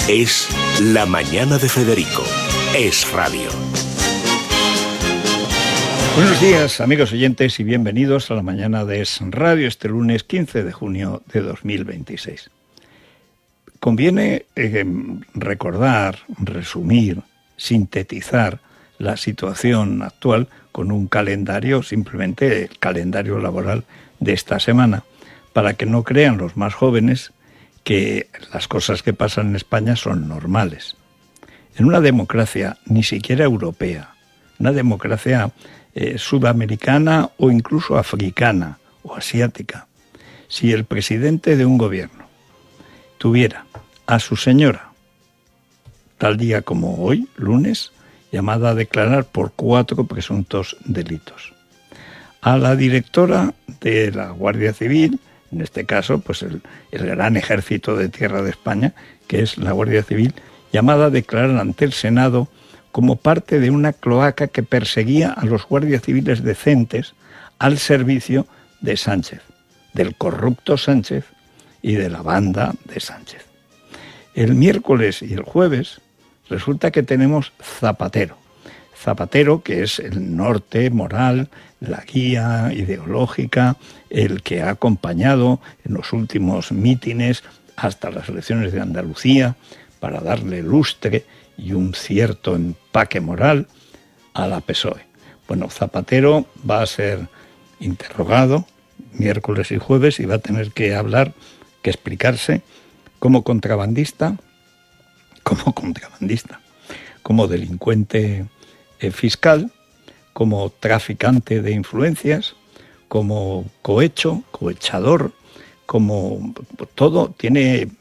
Es La Mañana de Federico. Es radio. Buenos días, amigos oyentes, y bienvenidos a La Mañana de Es Radio, este lunes 15 de junio de 2026. Conviene recordar, resumir, sintetizar la situación actual con un calendario, simplemente el calendario laboral de esta semana, para que no crean los más jóvenes que las cosas que pasan en España son normales. En una democracia ni siquiera europea, una democracia sudamericana o incluso africana o asiática, si el presidente de un gobierno tuviera a su señora, tal día como hoy, lunes, llamada a declarar por 4 presuntos delitos, a la directora de la Guardia Civil, en este caso, pues el gran ejército de tierra de España, que es la Guardia Civil, llamada a declarar ante el Senado como parte de una cloaca que perseguía a los guardias civiles decentes al servicio de Sánchez, del corrupto Sánchez y de la banda de Sánchez. El miércoles y el jueves resulta que tenemos Zapatero. Zapatero, que es el norte moral, la guía ideológica, el que ha acompañado en los últimos mítines hasta las elecciones de Andalucía para darle lustre y un cierto empaque moral a la PSOE. Bueno, Zapatero va a ser interrogado miércoles y jueves y va a tener que hablar, que explicarse como contrabandista, como delincuente fiscal, como traficante de influencias, como cohechador, como todo. Tiene